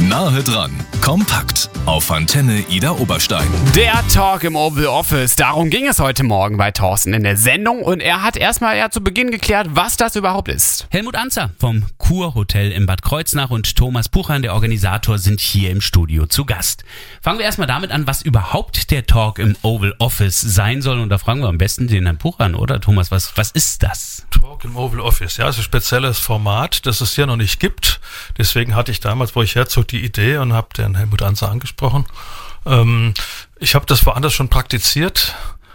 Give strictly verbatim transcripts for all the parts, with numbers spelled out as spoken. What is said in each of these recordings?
Nahe dran, kompakt auf Antenne Ida Oberstein. Der Talk im Oval Office, darum ging es heute Morgen bei Thorsten in der Sendung und er hat erstmal ja zu Beginn geklärt, was das überhaupt ist. Helmut Anzer vom Kurhotel in Bad Kreuznach und Thomas Puchan, der Organisator, sind hier im Studio zu Gast. Fangen wir erstmal damit an, was überhaupt der Talk im Oval Office sein soll, und da fragen wir am besten den Herrn Puchan, oder Thomas, was, was ist das? Talk im Oval Office, ja, ist ein spezielles Format, das es hier noch nicht gibt. Deswegen hatte ich damals, wo ich herzog, die Idee und habe den Helmut Anzer angesprochen. Ähm, ich habe das woanders schon praktiziert,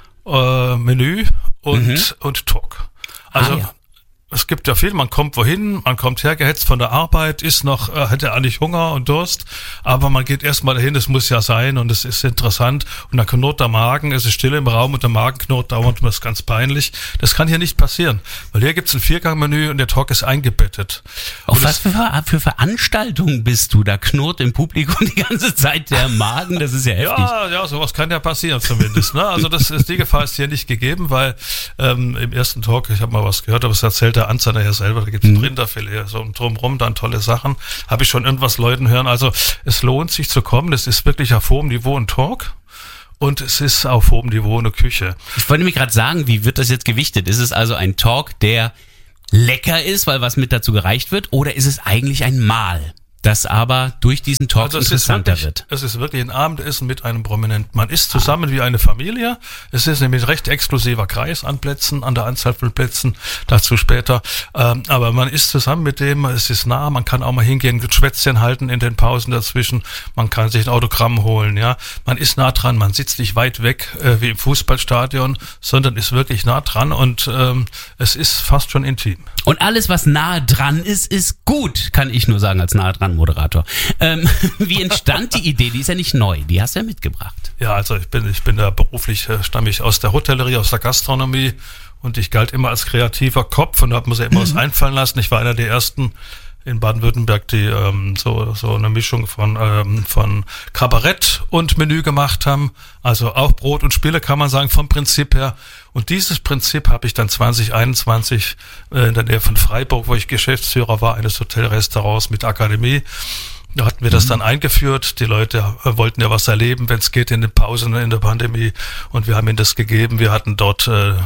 äh, Menü und, mhm. und Talk. Also ah, ja. Es gibt ja viel, man kommt wohin, man kommt hergehetzt von der Arbeit, ist noch, äh, hätte eigentlich Hunger und Durst, aber man geht erstmal dahin, es muss ja sein und es ist interessant und dann knurrt der Magen, es ist still im Raum und der Magen knurrt dauernd und das ist ganz peinlich. Das kann hier nicht passieren, weil hier gibt's ein Viergangmenü und der Talk ist eingebettet. Auf und was für, für Veranstaltungen bist du? Da knurrt im Publikum die ganze Zeit der Magen, das ist ja heftig. Ja, ja, sowas kann ja passieren zumindest. Ne? Also das ist, die Gefahr ist hier nicht gegeben, weil ähm, im ersten Talk, ich habe mal was gehört, aber es erzählt der Anzer nachher selber, da gibt es mhm. Rinderfilet, so drumherum dann tolle Sachen. Habe ich schon irgendwas Leuten hören. Also es lohnt sich zu kommen. Es ist wirklich auf hohem Niveau ein Talk. Und es ist auf hohem Niveau eine Küche. Ich wollte mir gerade sagen, wie wird das jetzt gewichtet? Ist es also ein Talk, der lecker ist, weil was mit dazu gereicht wird? Oder ist es eigentlich ein Mahl, das aber durch diesen Talk also interessanter wirklich, wird? Es ist wirklich ein Abendessen mit einem Prominenten. Man isst zusammen ah. wie eine Familie. Es ist nämlich ein recht exklusiver Kreis an Plätzen, an der Anzahl von Plätzen, dazu später. Ähm, aber man isst zusammen mit dem, es ist nah, man kann auch mal hingehen, ein Schwätzchen halten in den Pausen dazwischen. Man kann sich ein Autogramm holen, ja. Man ist nah dran, man sitzt nicht weit weg äh, wie im Fußballstadion, sondern ist wirklich nah dran und ähm, es ist fast schon intim. Und alles, was nahe dran ist, ist gut, kann ich nur sagen als nahe dran Moderator. Ähm, wie entstand die Idee? Die ist ja nicht neu, die hast du ja mitgebracht. Ja, also ich bin, ich bin da beruflich, äh, stamme ich aus der Hotellerie, aus der Gastronomie und ich galt immer als kreativer Kopf und habe mir ja immer mhm. was einfallen lassen. Ich war einer der ersten in Baden-Württemberg, die ähm, so so eine Mischung von ähm, von Kabarett und Menü gemacht haben. Also auch Brot und Spiele kann man sagen vom Prinzip her. Und dieses Prinzip habe ich dann zwanzig einundzwanzig äh, in der Nähe von Freiburg, wo ich Geschäftsführer war, eines Hotelrestaurants mit Akademie. Da hatten wir das dann eingeführt. Die Leute wollten ja was erleben, wenn es geht, in den Pausen in der Pandemie. Und wir haben ihnen das gegeben. Wir hatten dort äh,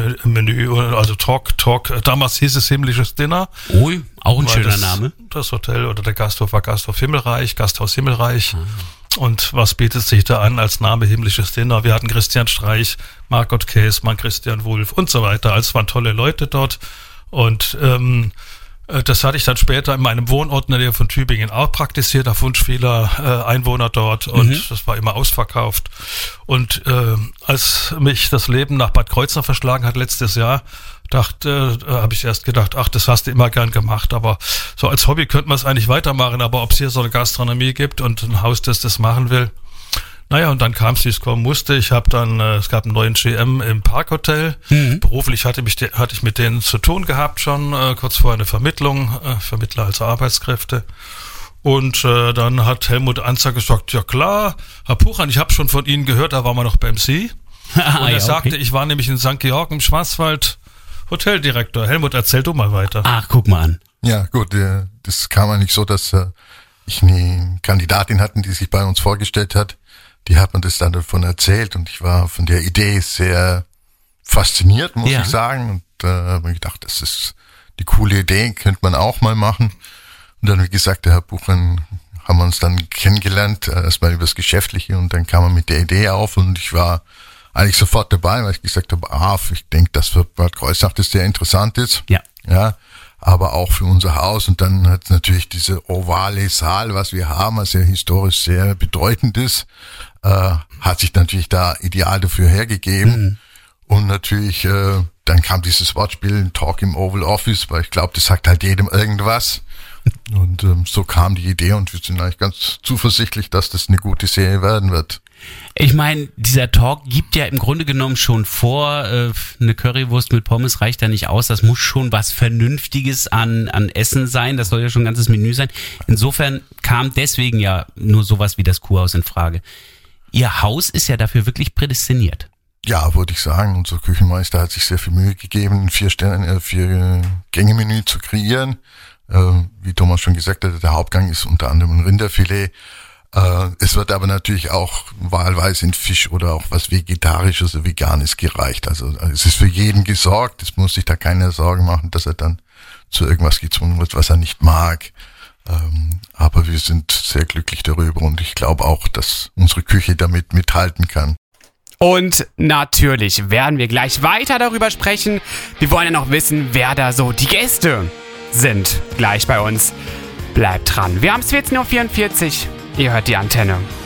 Menü, also Talk, Talk. Damals hieß es Himmlisches Dinner. Ui, auch ein schöner das, Name. Das Hotel oder der Gasthof war Gasthof Himmelreich, Gasthaus Himmelreich. Ah. Und was bietet sich da an als Name Himmlisches Dinner? Wir hatten Christian Streich, Margot Käßmann, Christian Wulff und so weiter. Also es waren tolle Leute dort. Und ähm, das hatte ich dann später in meinem Wohnort in der Nähe von Tübingen auch praktiziert, auf Wunsch vieler äh, Einwohner dort und mhm. das war immer ausverkauft. Und äh, als mich das Leben nach Bad Kreuznach verschlagen hat letztes Jahr, dachte, äh, habe ich erst gedacht, ach, das hast du immer gern gemacht, aber so als Hobby könnte man es eigentlich weitermachen, aber ob es hier so eine Gastronomie gibt und ein Haus, das das machen will. Naja, und dann kam es, wie es kommen musste. Ich habe dann, äh, es gab einen neuen G M im Parkhotel. Mhm. Beruflich hatte, mich de, hatte ich mit denen zu tun gehabt schon, äh, kurz vor eine Vermittlung, äh, Vermittler als Arbeitskräfte. Und äh, dann hat Helmut Anzer gesagt, ja klar, Herr Puchan, ich habe schon von Ihnen gehört, da waren wir noch beim Sie. Ah, und er ja, sagte, okay. ich war nämlich in Sankt Georg im Schwarzwald Hoteldirektor. Helmut, erzähl du mal weiter. Ach, guck mal an. Ja, gut, äh, das kam eigentlich so, dass äh, ich eine Kandidatin hatten, die sich bei uns vorgestellt hat. Die hat mir das dann davon erzählt und ich war von der Idee sehr fasziniert, muss ja. ich sagen. Und äh, habe mir gedacht, das ist die coole Idee, könnte man auch mal machen. Und dann, wie gesagt, der Herr Puchan, haben wir uns dann kennengelernt, erstmal über das Geschäftliche und dann kam er mit der Idee auf und ich war eigentlich sofort dabei, weil ich gesagt habe, ah, ich denke, das für Bad Kreuznach das sehr interessant ist. Ja. Ja. Aber auch für unser Haus und dann hat natürlich diese ovale Saal, was wir haben, was ja historisch sehr bedeutend ist, äh, hat sich natürlich da ideal dafür hergegeben. Mhm. Und natürlich, äh, dann kam dieses Wortspiel, Talk im Oval Office, weil ich glaube, das sagt halt jedem irgendwas. Und ähm, so kam die Idee und wir sind eigentlich ganz zuversichtlich, dass das eine gute Serie werden wird. Ich meine, dieser Talk gibt ja im Grunde genommen schon vor, äh, eine Currywurst mit Pommes reicht ja nicht aus, das muss schon was Vernünftiges an, an Essen sein, das soll ja schon ein ganzes Menü sein. Insofern kam deswegen ja nur sowas wie das Kurhaus in Frage. Ihr Haus ist ja dafür wirklich prädestiniert. Ja, würde ich sagen, unser Küchenmeister hat sich sehr viel Mühe gegeben, ein vier Sterne, äh, vier Gänge-Menü zu kreieren. Äh, wie Thomas schon gesagt hat, der Hauptgang ist unter anderem ein Rinderfilet. Äh, es wird aber natürlich auch wahlweise in Fisch oder auch was Vegetarisches oder Veganes gereicht. Also es ist für jeden gesorgt. Es muss sich da keiner Sorgen machen, dass er dann zu irgendwas gezwungen wird, was er nicht mag. Ähm, aber wir sind sehr glücklich darüber und ich glaube auch, dass unsere Küche damit mithalten kann. Und natürlich werden wir gleich weiter darüber sprechen. Wir wollen ja noch wissen, wer da so die Gäste sind. Gleich bei uns. Bleibt dran. Wir haben es vierzehn Uhr vierundvierzig. Ihr hört die Antenne.